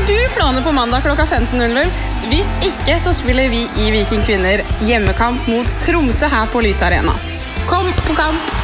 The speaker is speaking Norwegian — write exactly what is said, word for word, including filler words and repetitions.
du planer på mandag klokka femten null null? Hvis ikke, så spiller vi i Viking Kvinner hjemmekamp mot Tromsø her på Lys Arena. Kom på kamp!